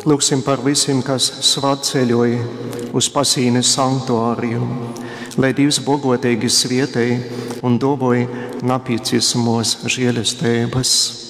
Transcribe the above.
Lūksim par visiem, kas svētceļoja uz Pasīnes sanktuāriju, lai Dievs bogotīgi svietēja un doboja napīcismos žēlestības.